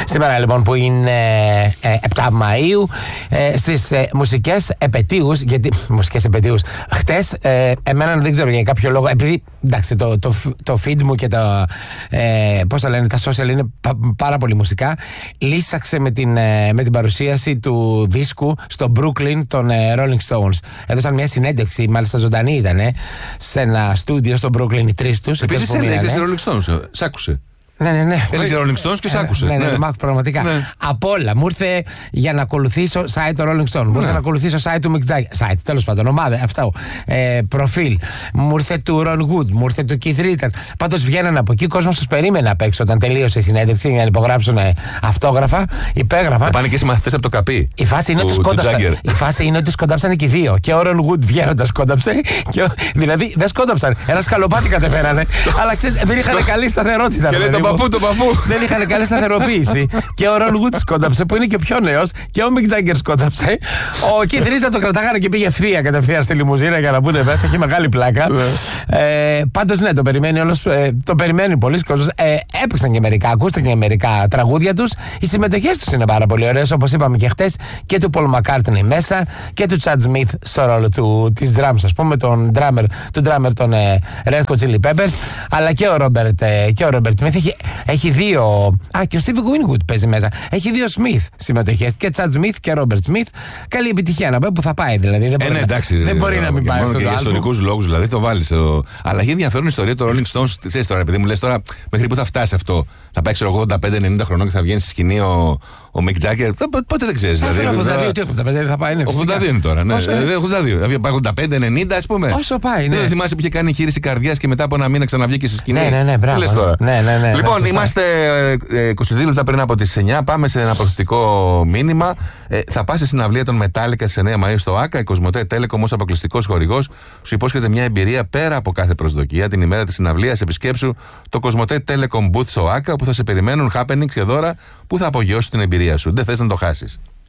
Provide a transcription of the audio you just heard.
Σήμερα λοιπόν που είναι 7 Μαΐου, στις μουσικές επετείους, γιατί μουσικές επετείους χτες, εμένα δεν ξέρω για κάποιο λόγο, επειδή εντάξει το feed μου και τα πώς θα λένε, τα social είναι πάρα πολύ μουσικά, λύσαξε με την παρουσίαση του δίσκου στο Brooklyn των Rolling Stones. Έδωσαν μια συνέντευξη, μάλιστα ζωντανή ήταν, σε ένα στούντιο στο Brooklyn, οι τρεις τους. Επειδή έλεγες Rolling Stones, σ' άκουσε. Ναι. Έλεγε Rolling Stones και σ' άκουσε. Ναι, πραγματικά. Ναι. Απ' όλα. Μου ήρθε για να ακολουθήσω site του Rolling Stone. Μου ήρθε να ακολουθήσω site του Mick Jagger. Site, τέλος πάντων, ομάδα, αυτό. Προφίλ. Μου ήρθε του Ron Wood. Μου ήρθε του Keith Richards. Πάντως βγαίναν από εκεί. Ο κόσμος τους περίμενε απ' έξω όταν τελείωσε η συνέντευξη για να υπογράψουν αυτόγραφα. Υπέγραφα. Θα πάνε και συμμαθητές από το καπί. Η φάση είναι ότι σκόνταψαν και οι δύο. Και ο Ron Wood βγαίνοντας σκόνταψε. Δηλαδή δεν σκόνταψαν. Ένα σκαλοπάτι κατεβαίνανε. Αλλά ξέρετε, δεν είχαν καλή σταθερότητα. Το παππού. Δεν είχαν καλή σταθεροποίηση. Και ο Ρον Wood σκόνταψε, που είναι και ο πιο νέος, και ο Mick Jagger σκόνταψε. Ο Keith Richards το κρατάγανε και πήγε ευθεία κατευθείαν στη λιμουζίνα για να μπουν μέσα. Έχει μεγάλη πλάκα. Πάντως ναι, το περιμένει όλος. Το περιμένει πολλοί κόσμος. Έπαιξαν και μερικά, ακούστηκαν και μερικά τραγούδια τους. Οι συμμετοχές τους είναι πάρα πολύ ωραίες, όπως είπαμε και χτες. Και του Paul McCartney μέσα και του Chad Smith στο ρόλο της drums, ας πούμε, τον drummer των Red Hot Chili Peppers. Αλλά και ο Robert Smith έχει δύο. Και ο Steve Winwood παίζει μέσα. Έχει δύο Smith συμμετοχές. Και Chad Smith και Robert Smith. Καλή επιτυχία να πάει που θα πάει δηλαδή. Δεν μπορεί να μην πάει αυτό. Και για ιστορικούς λόγους δηλαδή το βάλεις. Αλλά έχει ενδιαφέρον η ιστορία του Rolling Stones. Ξέρεις τώρα, επειδή μου λες τώρα μέχρι που θα φτάσει αυτό. Θα πάει 85-90 χρονών και θα βγαίνει στη σκηνή ο Mick Jagger. Πότε δεν ξέρεις. Δηλαδή, 82 δεν θα πάει. 82 είναι τώρα. Ναι. 85-90 ας πούμε. Όσο πάει. Δεν θυμάσαι που είχε κάνει εγχείρηση καρδιάς και μετά από ένα μήνα ξαναβγήκε στη σκηνή. Ναι, μπράβο. Ναι. Λοιπόν, είμαστε 22 λεπτά πριν από τις 9. Πάμε σε ένα προσθετικό μήνυμα. Θα πας στη συναυλία των Metallica στις 9 Μαΐου στο ΆΚΑ. Η Κοσμοτέ Telecom ως αποκλειστικός χορηγός σου υπόσχεται μια εμπειρία πέρα από κάθε προσδοκία. Την ημέρα της συναυλίας επισκέψου το Κοσμοτέ Telecom Booth στο ΆΚΑ, που θα σε περιμένουν happenings και δώρα που θα απογειώσουν την εμπειρία σου. Δεν θες να το χάσεις.